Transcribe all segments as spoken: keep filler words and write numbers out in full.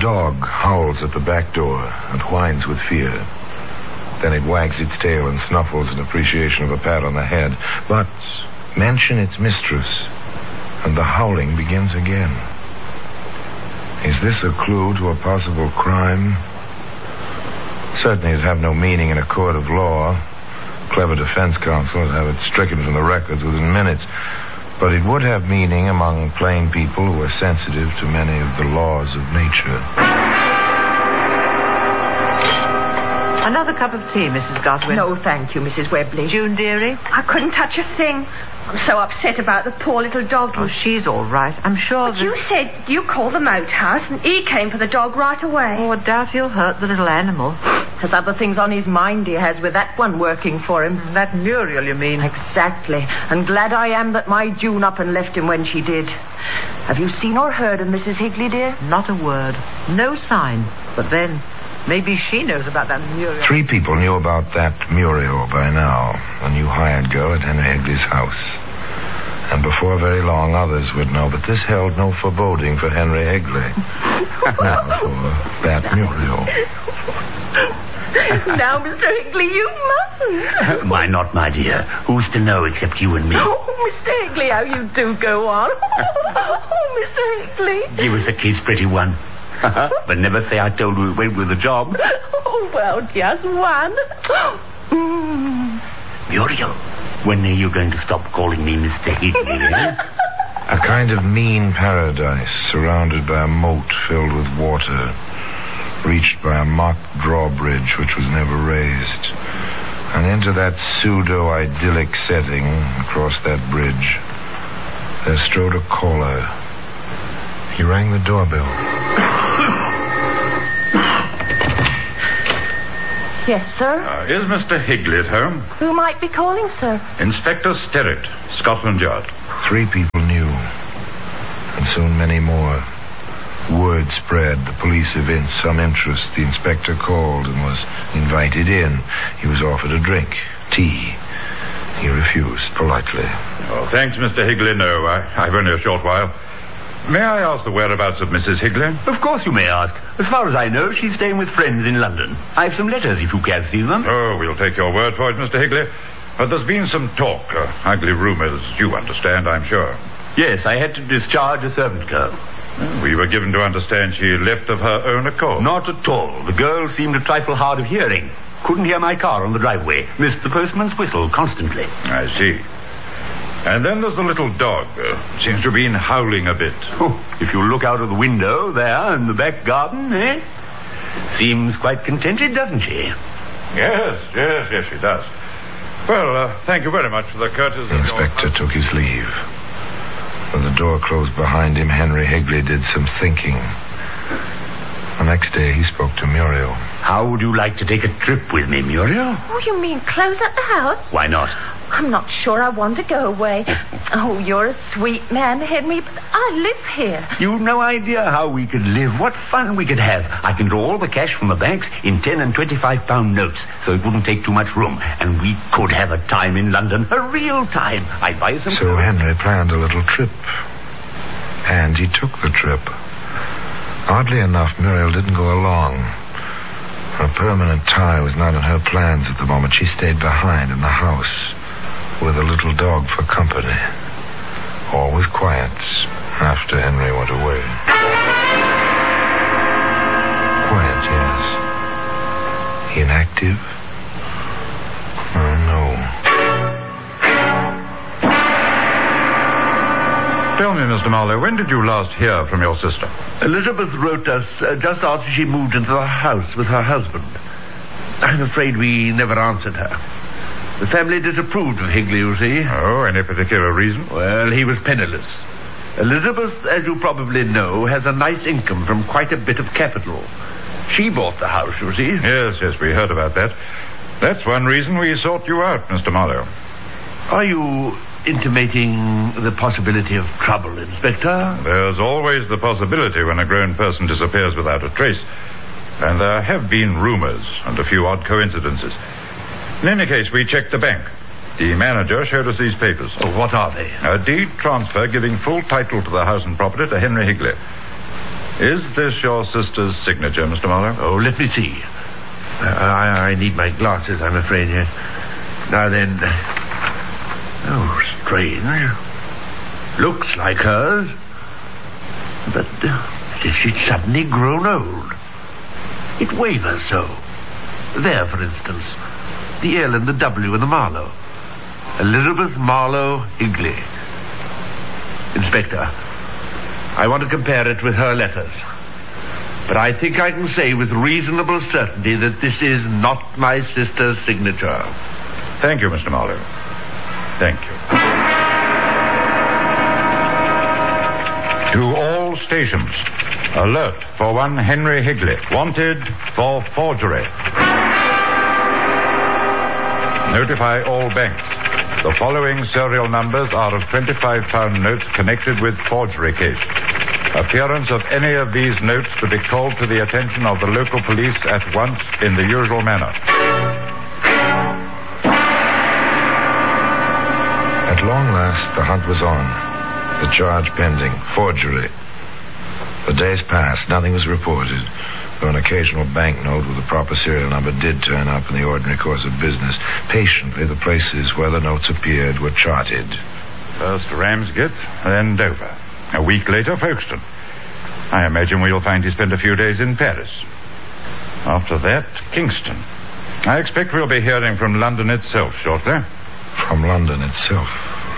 dog howls at the back door and whines with fear. Then it wags its tail and snuffles in appreciation of a pat on the head. But mention its mistress, and the howling begins again. Is this a clue to a possible crime? Certainly it'd have no meaning in a court of law. Clever defense counsel would have it stricken from the records within minutes. But it would have meaning among plain people who are sensitive to many of the laws of nature. Another cup of tea, Missus Godwin. No, thank you, Missus Webley. June, dearie? I couldn't touch a thing. I'm so upset about the poor little dog. Oh, she's all right. I'm sure But that... you said you called the moat house and he came for the dog right away. Oh, I doubt he'll hurt the little animal. Has other things on his mind he has with that one working for him. That Muriel, you mean? Exactly. And glad I am that my June up and left him when she did. Have you seen or heard of Missus Higley, dear? Not a word. No sign. But then... maybe she knows about that Muriel. Three people knew about that Muriel by now, a new hired girl at Henry Higley's house. And before very long, others would know, but this held no foreboding for Henry Higley. Now for that Muriel. Now, Mister Higley, you mustn't. Why not, my dear? Who's to know except you and me? Oh, Mister Higley, how you do go on. Oh, Mister Higley. Give us a kiss, pretty one. But never say I told you it went with the job. Oh, well, just one. Mm. Muriel, when are you going to stop calling me Mister Higley, eh? A kind of mean paradise surrounded by a moat filled with water, reached by a mock drawbridge which was never raised. And into that pseudo-idyllic setting, across that bridge, there strode a caller. He rang the doorbell. Yes, sir? Uh, is Mister Higley at home? Who might be calling, sir? Inspector Sterrett, Scotland Yard. Three people knew, and soon many more. Word spread. The police evinced some interest. The inspector called and was invited in. He was offered a drink, tea. He refused politely. Oh, thanks, Mister Higley. No, I, I've only a short while. May I ask the whereabouts of Missus Higley? Of course you may ask. As far as I know, she's staying with friends in London. I have some letters if you can't see them. Oh, we'll take your word for it, Mister Higley. But there's been some talk, uh, ugly rumours. You understand, I'm sure. Yes, I had to discharge a servant girl. Well, we were given to understand she left of her own accord. Not at all. The girl seemed a trifle hard of hearing. Couldn't hear my car on the driveway. Missed the postman's whistle constantly. I see. And then there's the little dog. Uh, seems to have been howling a bit. Oh, if you look out of the window there in the back garden, eh? Seems quite contented, doesn't she? Yes, yes, yes, she does. Well, uh, thank you very much for the courtesy. The inspector took his leave. When the door closed behind him, Henry Higley did some thinking. The next day, he spoke to Muriel. How would you like to take a trip with me, Muriel? Oh, you mean close up the house? Why not? I'm not sure I want to go away. Oh, you're a sweet man, Henry, but I live here. You've no idea how we could live, what fun we could have. I can draw all the cash from the banks in ten and twenty-five pound notes, so it wouldn't take too much room. And we could have a time in London, a real time. I'd buy some... So Henry planned a little trip. And he took the trip. Oddly enough, Muriel didn't go along. Her permanent tie was not in her plans at the moment. She stayed behind in the house with a little dog for company. All was quiet after Henry went away. Quiet, yes. Inactive? Oh, no. Tell me, Mister Marlowe, when did you last hear from your sister? Elizabeth wrote us uh, just after she moved into the house with her husband. I'm afraid we never answered her. The family disapproved of Higley, you see. Oh, any particular reason? Well, he was penniless. Elizabeth, as you probably know, has a nice income from quite a bit of capital. She bought the house, you see. Yes, yes, we heard about that. That's one reason we sought you out, Mister Marlowe. Are you intimating the possibility of trouble, Inspector? There's always the possibility when a grown person disappears without a trace. And there have been rumors and a few odd coincidences. In any case, we checked the bank. The manager showed us these papers. Oh, what are they? A deed transfer giving full title to the house and property to Henry Higley. Is this your sister's signature, Mister Marlowe? Oh, let me see. Uh, I, I need my glasses, I'm afraid, yes. Now then... Oh, strange. Looks like hers. But uh, she's suddenly grown old. It wavers so. There, for instance. The L and the W and the Marlowe. Elizabeth Marlowe Higley. Inspector, I want to compare it with her letters. But I think I can say with reasonable certainty that this is not my sister's signature. Thank you, Mister Marlowe. Thank you. To all stations, alert for one Henry Higley, wanted for forgery. Notify all banks. The following serial numbers are of twenty-five pound notes connected with forgery case. Appearance of any of these notes to be called to the attention of the local police at once in the usual manner. At long last, the hunt was on. The charge pending, forgery. The days passed, nothing was reported, though an occasional banknote with a proper serial number did turn up in the ordinary course of business. Patiently, the places where the notes appeared were charted. First Ramsgate, then Dover. A week later, Folkestone. I imagine we'll find he spent a few days in Paris. After that, Kingston. I expect we'll be hearing from London itself shortly. From London itself.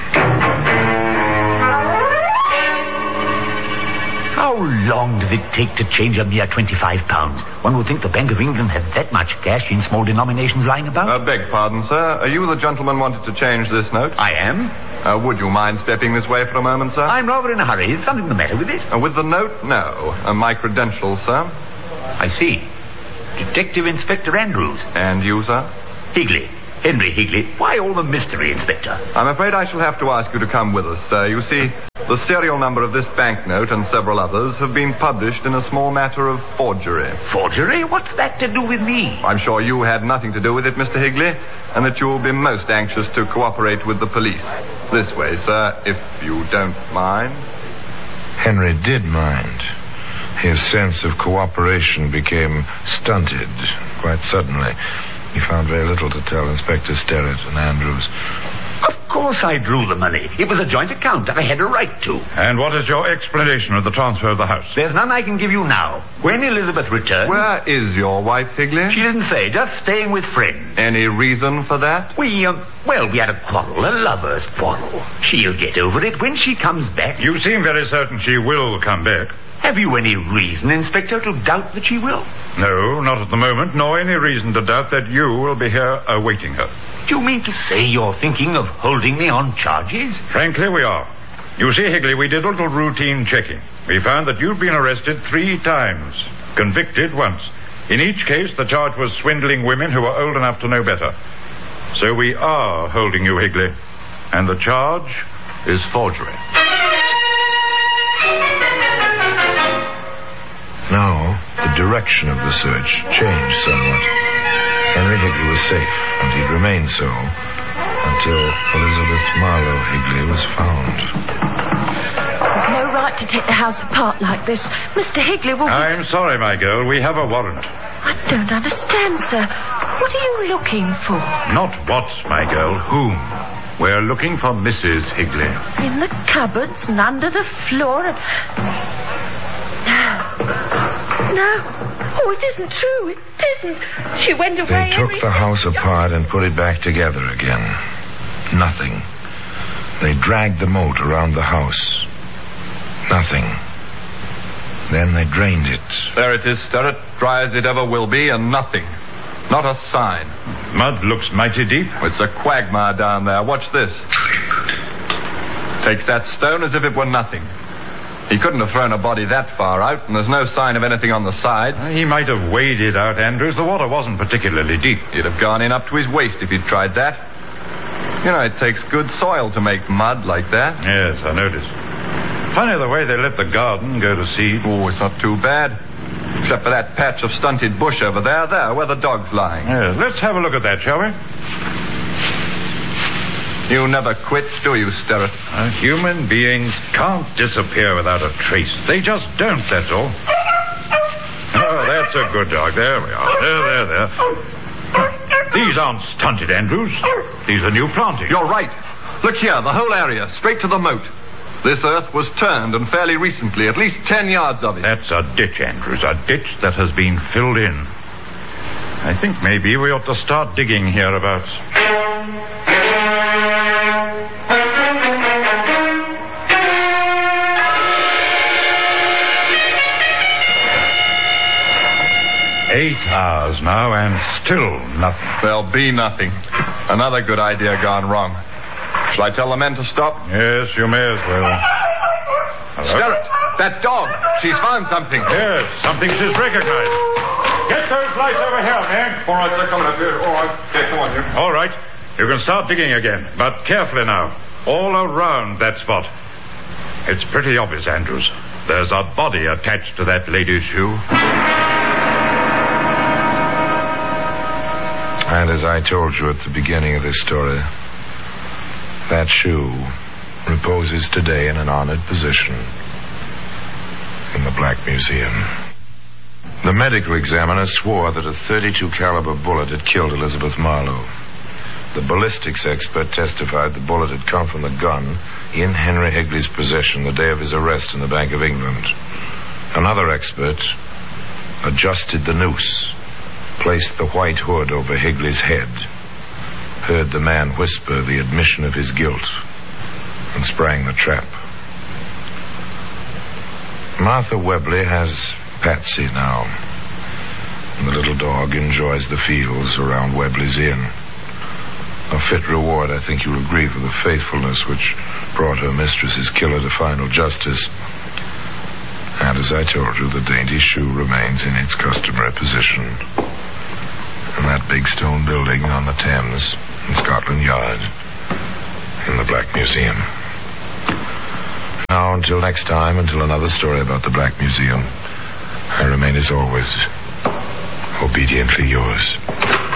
How long does it take to change a mere twenty-five pounds? One would think the Bank of England had that much cash in small denominations lying about. I uh, beg pardon, sir. Are you the gentleman wanted to change this note? I am. Uh, would you mind stepping this way for a moment, sir? I'm rather in a hurry. Is something the matter with it? Uh, with the note? No. Uh, my credentials, sir. I see. Detective Inspector Andrews. And you, sir? Higley. Henry Higley. Why all the mystery, Inspector? I'm afraid I shall have to ask you to come with us, sir. You see, the serial number of this banknote and several others have been published in a small matter of forgery. Forgery? What's that to do with me? I'm sure you had nothing to do with it, Mister Higley, and that you will be most anxious to cooperate with the police. This way, sir, if you don't mind. Henry did mind. His sense of cooperation became stunted quite suddenly. He found very little to tell Inspector Sterrett and Andrews. Of course I drew the money. It was a joint account that I had a right to. And what is your explanation of the transfer of the house? There's none I can give you now. When Elizabeth returns... Where is your wife, Higley? She didn't say. Just staying with friends. Any reason for that? We, um, well, we had a quarrel, a lover's quarrel. She'll get over it when she comes back. You seem very certain she will come back. Have you any reason, Inspector, to doubt that she will? No, not at the moment, nor any reason to doubt that you will be here awaiting her. Do you mean to say you're thinking of holding me on charges? Frankly, we are. You see, Higley, we did a little routine checking. We found that you'd been arrested three times, convicted once. In each case, the charge was swindling women who were old enough to know better. So we are holding you, Higley. And the charge is forgery. Now, the direction of the search changed somewhat. Henry Higley was safe, and he'd remain so until Elizabeth Marlowe Higley was found. You've no right to take the house apart like this. Mister Higley will be... I'm sorry, my girl. We have a warrant. I don't understand, sir. What are you looking for? Not what, my girl. Whom? We're looking for Missus Higley. In the cupboards and under the floor and... No. Oh, it isn't true. It isn't. She went away. They took the house apart and put it back together again. Nothing. They dragged the moat around the house. Nothing. Then they drained it. There it is, Sterrett. Dry as it ever will be, and nothing. Not a sign. Mud looks mighty deep. It's a quagmire down there. Watch this. Takes that stone as if it were nothing. He couldn't have thrown a body that far out, and there's no sign of anything on the sides. He might have waded out, Andrews. The water wasn't particularly deep. He'd have gone in up to his waist if he'd tried that. You know, it takes good soil to make mud like that. Yes, I noticed. Funny the way they let the garden go to seed. Oh, it's not too bad. Except for that patch of stunted bush over there, there, where the dog's lying. Yes, let's have a look at that, shall we? You never quit, do you, Sterrett? Uh, human beings can't disappear without a trace. They just don't, that's all. Oh, that's a good dog. There we are. There, there, there. These aren't stunted, Andrews. These are new plantings. You're right. Look here, the whole area, straight to the moat. This earth was turned, and fairly recently, at least ten yards of it. That's a ditch, Andrews, a ditch that has been filled in. I think maybe we ought to start digging hereabouts. Eight hours now, and still nothing. There'll be nothing. Another good idea gone wrong. Shall I tell the men to stop? Yes, you may as well. Hello? Sterrett, that dog. She's found something. Yes, something she's recognized. Get those lights over here, man. All right, they're coming up here. All right. Okay, come on, here. All right. You can start digging again, but carefully now. All around that spot. It's pretty obvious, Andrews. There's a body attached to that lady's shoe. And as I told you at the beginning of this story, that shoe reposes today in an honored position in the Black Museum. The medical examiner swore that a thirty-two caliber bullet had killed Elizabeth Marlowe. The ballistics expert testified the bullet had come from the gun in Henry Higley's possession the day of his arrest in the Bank of England. Another expert adjusted the noose, placed the white hood over Higley's head, heard the man whisper the admission of his guilt, and sprang the trap. Martha Webley has Patsy now, and the little dog enjoys the fields around Webley's Inn. A fit reward, I think you'll agree, for the faithfulness which brought her mistress's killer to final justice. And as I told you, the dainty shoe remains in its customary position in that big stone building on the Thames in Scotland Yard in the Black Museum. Now, until next time, until another story about the Black Museum, I remain as always obediently yours.